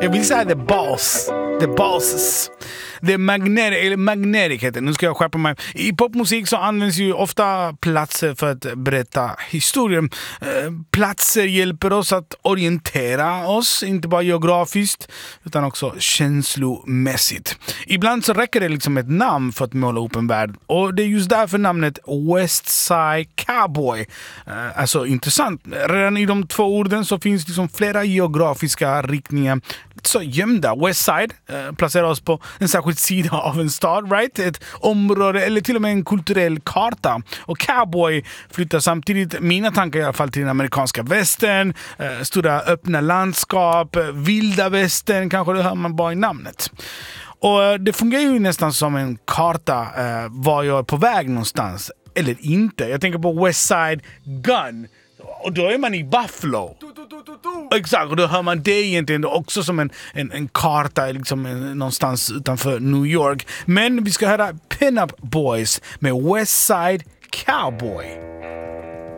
Jag vill säga The Boss. The Bosses. The Magnetic heter det. Nu ska jag skärpa mig. I popmusik så används ju ofta platser för att berätta historier. Platser hjälper oss att orientera oss, inte bara geografiskt utan också känslomässigt. Ibland så räcker det liksom ett namn för att måla upp en värld. Och det är just därför namnet West Side Cowboy är så intressant. Redan i de två orden så finns liksom flera geografiska riktningar så gömda. West Side placerar oss på en särskild sida av en stad, right? Ett område eller till och med en kulturell karta. Och cowboy flyttar samtidigt mina tankar i alla fall till den amerikanska västern, stora öppna landskap, vilda västern, kanske det hör man bara i namnet. Och det fungerar ju nästan som en karta var jag är på väg någonstans eller inte. Jag tänker på West Side Gun. Och då är man i Buffalo. Exakt, och då hör man det egentligen också som en karta liksom någonstans utanför New York. Men vi ska höra Pin Up Boys med West Side Cowboy.